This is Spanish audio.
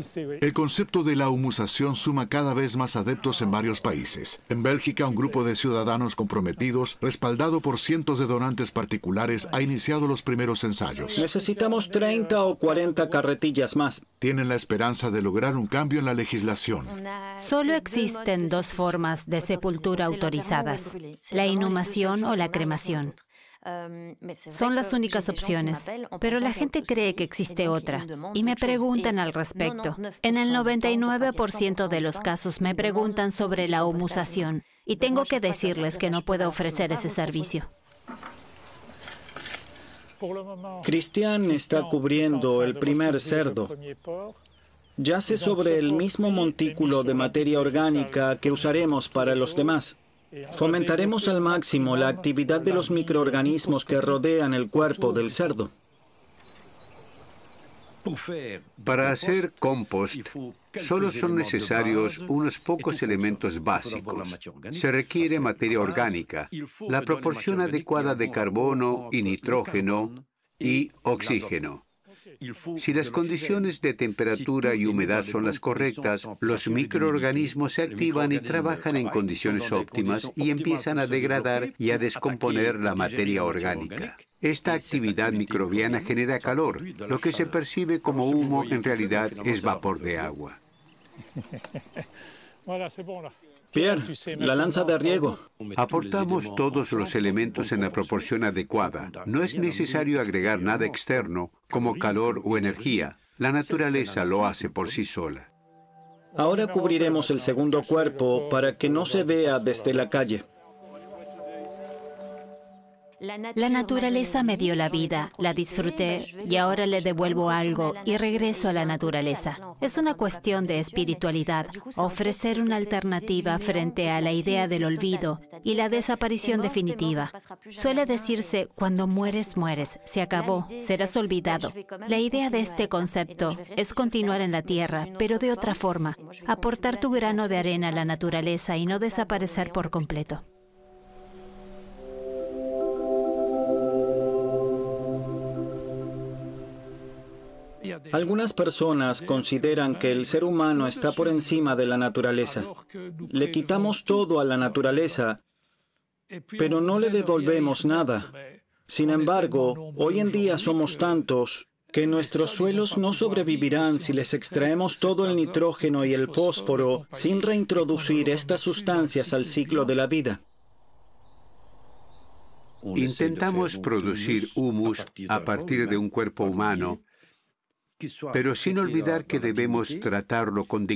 El concepto de la humusación suma cada vez más adeptos en varios países. En Bélgica, un grupo de ciudadanos comprometidos, respaldado por cientos de donantes particulares, ha iniciado los primeros ensayos. Necesitamos 30 o 40 carretillas más. Tienen la esperanza de lograr un cambio en la legislación. Solo existen dos formas de sepultura autorizadas: la inhumación o la cremación. Son las únicas opciones, pero la gente cree que existe otra y me preguntan al respecto. En el 99% de los casos me preguntan sobre la humusación y tengo que decirles que no puedo ofrecer ese servicio. Cristian está cubriendo el primer cerdo. Yace sobre el mismo montículo de materia orgánica que usaremos para los demás. Fomentaremos al máximo la actividad de los microorganismos que rodean el cuerpo del cerdo. Para hacer compost, solo son necesarios unos pocos elementos básicos. Se requiere materia orgánica, la proporción adecuada de carbono y nitrógeno y oxígeno. Si las condiciones de temperatura y humedad son las correctas, los microorganismos se activan y trabajan en condiciones óptimas y empiezan a degradar y a descomponer la materia orgánica. Esta actividad microbiana genera calor. Lo que se percibe como humo en realidad es vapor de agua. Pierre, la lanza de riego. Aportamos todos los elementos en la proporción adecuada. No es necesario agregar nada externo, como calor o energía. La naturaleza lo hace por sí sola. Ahora cubriremos el segundo cuerpo para que no se vea desde la calle. La naturaleza me dio la vida, la disfruté y ahora le devuelvo algo y regreso a la naturaleza. Es una cuestión de espiritualidad, ofrecer una alternativa frente a la idea del olvido y la desaparición definitiva. Suele decirse, cuando mueres, mueres, se acabó, serás olvidado. La idea de este concepto es continuar en la tierra, pero de otra forma, aportar tu grano de arena a la naturaleza y no desaparecer por completo. Algunas personas consideran que el ser humano está por encima de la naturaleza. Le quitamos todo a la naturaleza, pero no le devolvemos nada. Sin embargo, hoy en día somos tantos que nuestros suelos no sobrevivirán si les extraemos todo el nitrógeno y el fósforo sin reintroducir estas sustancias al ciclo de la vida. Intentamos producir humus a partir de un cuerpo humano, pero sin olvidar que debemos tratarlo con dignidad.